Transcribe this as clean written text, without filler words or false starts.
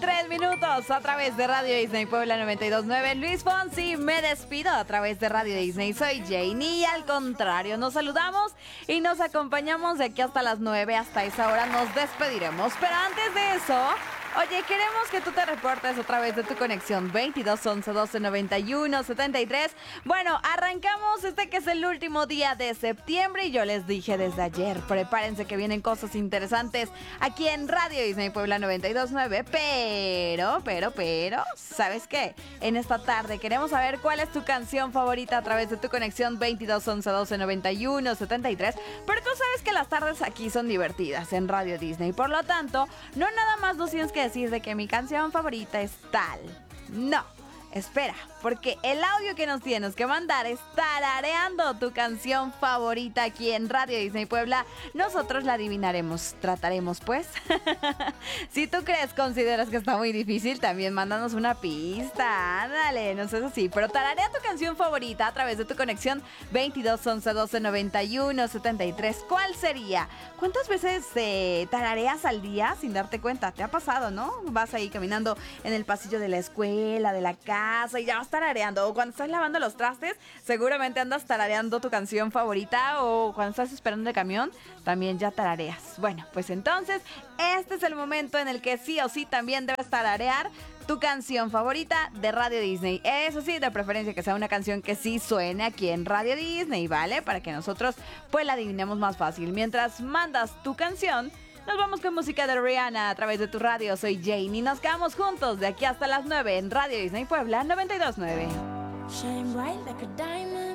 3 minutos a través de Radio Disney Puebla 92.9. Luis Fonsi, me despido a través de Radio Disney. Soy Janie y al contrario, nos saludamos y nos acompañamos de aquí hasta las 9. Hasta esa hora nos despediremos. Pero antes de eso, oye, queremos que tú te reportes a través de tu conexión 22 11 12 91 73. Bueno, arrancamos que es el último día de septiembre y yo les dije desde ayer, prepárense que vienen cosas interesantes aquí en Radio Disney Puebla 92.9, pero, ¿sabes qué? En esta tarde queremos saber cuál es tu canción favorita a través de tu conexión 22 11 12 91 73, pero tú sabes que las tardes aquí son divertidas en Radio Disney, por lo tanto, no nada más nos tienes que decir de que mi canción favorita es tal. No, espera, porque el audio que nos tienes que mandar es tarareando tu canción favorita aquí en Radio Disney Puebla. Nosotros la adivinaremos, trataremos pues. Si tú consideras que está muy difícil, también mándanos una pista. Ándale, no sé si, pero tararea tu canción favorita a través de tu conexión 22 11 12 91 73. ¿Cuál sería? ¿Cuántas veces tarareas al día sin darte cuenta? ¿Te ha pasado, no? Vas ahí caminando en el pasillo de la escuela, de la casa y ya vas tarareando. O cuando estás lavando los trastes, seguramente andas tarareando tu canción favorita. O cuando estás esperando el camión, también ya tarareas. Bueno, pues entonces, este es el momento en el que sí o sí también debes tararear tu canción favorita de Radio Disney. Eso sí, de preferencia que sea una canción que sí suene aquí en Radio Disney, ¿vale? Para que nosotros pues la adivinemos más fácil. Mientras mandas tu canción, nos vamos con música de Rihanna a través de tu radio. Soy Jane y nos quedamos juntos de aquí hasta las 9 en Radio Disney Puebla 92.9. Shine bright like a diamond.